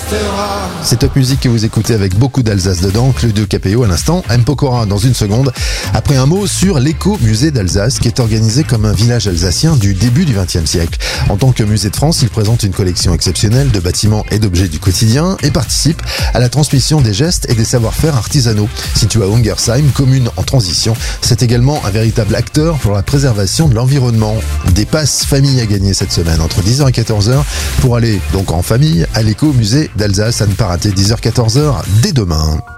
C'est Top Music que vous écoutez avec beaucoup d'Alsace dedans. Claudio Capéo à l'instant, M. Pokora dans une seconde. Après un mot sur l'éco-musée d'Alsace qui est organisé comme un village alsacien du début du XXe siècle. En tant que musée de France, il présente une collection exceptionnelle de bâtiments et d'objets du quotidien et participe à la transmission des gestes et des savoir-faire artisanaux. Situé à Ungersheim, commune en transition, c'est également un véritable acteur pour la préservation de l'environnement. Des passes famille à gagner cette semaine entre 10h et 14h pour aller donc en famille à l'éco-musée d'Alsace. À ne pas rater 10h-14h dès demain.